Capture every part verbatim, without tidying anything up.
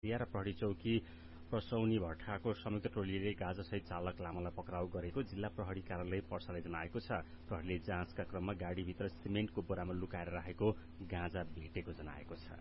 र प्रहरी चौकी प्रसौनी भट्टाको संयुक्त टोलीले गाजासहित चालक लामालाई पक्राउ गरेको जिल्ला प्रहरी कार्यालय पर्साले जनाएको छ। प्रहरीले जाँचका क्रममा गाडीभित्र सिमेन्टको बोरामा लुकाएर राखेको गाँजा भेटेको जनाएको छ।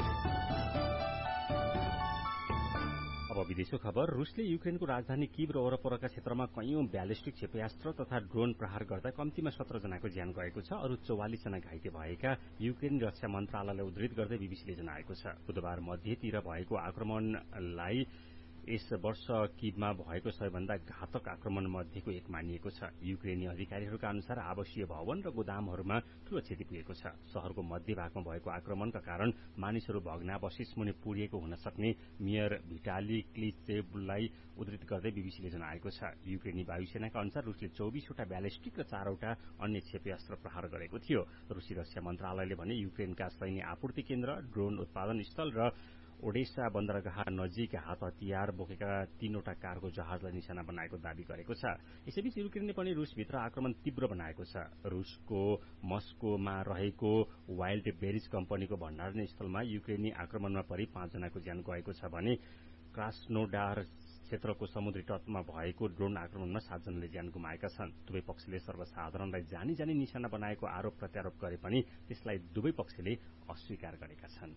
अब विदेशको खबर। रुसले युक्रेनको राजधानी कीव र वरपरका क्षेत्रमा कैयौं ब्यालिस्टिक क्षेपयास्त्र तथा ड्रोन प्रहार गर्दा कम्तीमा सत्र जनाको ज्यान गएको छ। अरू चौवालिस जना घाइते भएका युक्रेनी रक्षा मन्त्रालयलाई उद्धृत गर्दै बीबीसीले जनाएको छ। बुधबार मध्यतिर भएको आक्रमणलाई यस वर्ष कीवमा भएको सबैभन्दा घातक आक्रमण मध्येको एक मानिएको छ। युक्रेनी अधिकारीहरूका अनुसार आवासीय भवन र गोदामहरूमा ठूलो क्षति पुगेको छ। शहरको मध्य भागमा भएको आक्रमणका कारण मानिसहरू भग्नावशेष मुनि पुरिएको हुन सक्ने मेयर भिटाली क्लिचेवलाई उद्धृत गर्दै बीबीसीले जनाएको छ। युक्रेनी वायुसेनाका अनुसार रुसले चौबिसवटा ब्यालिस्टिक र चारवटा अन्य क्षेपयास्त्र प्रहार गरेको थियो। रुसी रक्षा मन्त्रालयले भने युक्रेनका सैन्य आपूर्ति केन्द्र, ड्रोन उत्पादन स्थल र ओडेसा बन्दरगाह नजिक हात हतियार बोकेका तीनवटा कार्गो जहाजलाई निशाना बनाएको दावी गरेको छ। यसैबीच युक्रेनले पनि रुसभित्र आक्रमण तीव्र बनाएको छ। रुसको मस्कोमा रहेको वाइल्ड बेरिज कम्पनीको भण्डारण स्थलमा युक्रेनी आक्रमणमा परि पाँचजनाको ज्यान गएको छ भने क्रास्नोडार क्षेत्रको समुद्री तटमा भएको ड्रोन आक्रमणमा सातजनाले ज्यान गुमाएका छन्। दुवै पक्षले सर्वसाधारणलाई जानी जानी निशाना बनाएको आरोप प्रत्यारोप गरे पनि त्यसलाई दुवै पक्षले अस्वीकार गरेका छन्।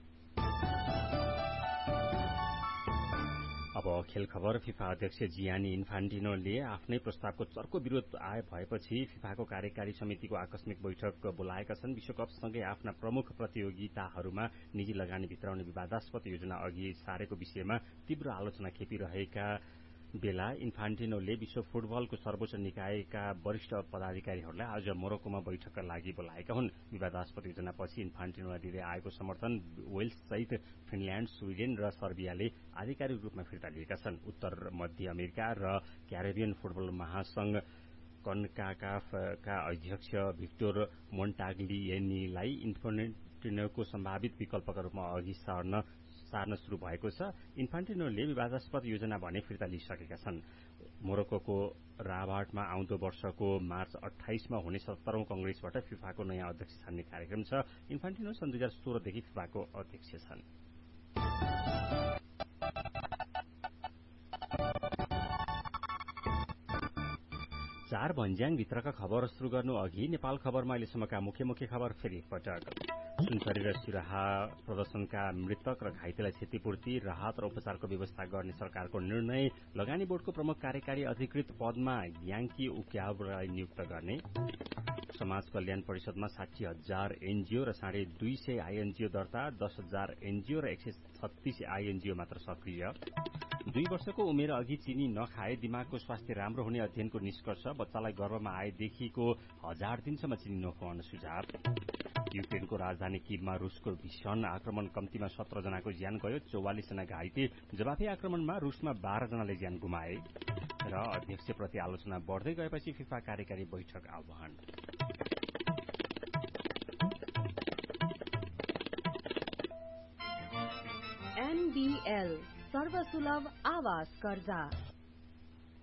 अब खेल खबर। फिफा अध्यक्ष जियानी इन्फान्टिनोले आफ्नै प्रस्तावको चर्को विरोध आए भएपछि फिफाको कार्यकारी समितिको आकस्मिक बैठक बोलाएका छन्। विश्वकपसँगै आफ्ना प्रमुख प्रतियोगिताहरूमा निजी लगानी भित्राउने विवादास्पद योजना अघि सारेको विषयमा तीव्र आलोचना खेपिरहेका बेला इन्फान्टिनोले विश्व फुटबलको सर्वोच्च निकायका वरिष्ठ पदाधिकारीहरूलाई आज मोरक्कोमा बैठकका लागि बोलाएका हुन्। विवादास्पद योजनापछि इन्फान्टिनोलाई दिँदै आएको समर्थन वेल्स सहित फिनल्याण्ड, स्वीडेन र सर्बियाले आधिकारिक रूपमा फिर्ता लिएका छन्। उत्तर मध्य अमेरिका र क्यारेबियन फुटबल महासंघ कन्काकाफका अध्यक्ष भिक्टोर मोन्टाग्लिएनीलाई इन्फान्टिनोको सम्भावित विकल्पका रूपमा अघि सार्न सार्न शुरू भएको छ। इन्फान्टिनोले विवादास्पद योजना भने फिर्ता लिइसकेका छन्। मोरक्कोको राबाटमा आउँदो वर्षको मार्च अठाइसमा हुने सत्तरौं कंग्रेसबाट फिफाको नयाँ अध्यक्ष छान्ने कार्यक्रम छ। इन्फान्टिनो सन् दुई हजार सोह्रदेखि फिफाको अध्यक्ष छन्। चार भन्ज्याङ भित्रका खबर शुरू गर्नु अघि नेपाल खबरमा अहिलेसम्मका मुख्य मुख्य खबर फेरि एकपटक। सुनसरी र सिराहा प्रदर्शनका मृतक र घाइतेलाई क्षतिपूर्ति, राहत र उपचारको व्यवस्था गर्ने सरकारको निर्णय, लगानी बोर्डको प्रमुख कार्यकारी अधिकृत पदमा याङ्की उक्यावलाई नियुक्त गर्ने, समाज कल्याण परिषदमा साठी हजार एनजीओ र साढे दुई सय आईएनजीओ दर्ता, दस हजार एनजीओ र एक सय छत्तीस आईएनजीओ मात्र सक्रिय, दुई वर्षको उमेर अघि चिनी नखाए दिमागको स्वास्थ्य राम्रो हुने अध्ययनको निष्कर्ष, बच्चालाई गर्भमा आएदेखिको हजार दिनसम्म चिनी नखुवाउन सुझाव, युक्रेनको राजधानी कीवमा रुसको भीषण आक्रमण, कम्तीमा सत्र जनाको ज्यान गयो, चौवालिस जना घाइते, जवाफी आक्रमणमा रुसमा बाह्र जनाले ज्यान गुमाए र अध्यक्षप्रति आलोचना बढ्दै गएपछि फिफा कार्यकारी बैठक आह्वान। एनबीएल सर्वसुलभ आवास कर्जा